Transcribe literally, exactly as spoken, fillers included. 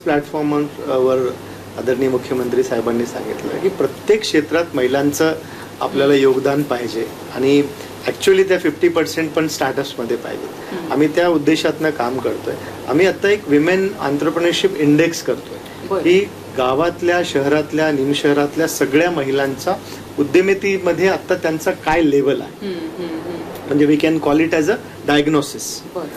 प्लॅटफॉर्मवर आदरणीय मुख्यमंत्री साहेबांनी सांगितलं की प्रत्येक क्षेत्रात महिलांचं आपल्याला योगदान पाहिजे आणि ऍक्च्युअली त्या फिफ्टी पर्सेंट पण स्टार्टअप्समध्ये पाहिजे. आम्ही त्या उद्देशातनं काम करतोय. आम्ही आता एक विमेन एंटरप्रेन्योरशिप इंडेक्स करतोय की गावातल्या शहरातल्या निमशहरातल्या सगळ्या महिलांचा उद्यमितेमध्ये आता त्यांचा काय लेवल आहे, म्हणजे we can call it as a diagnosis.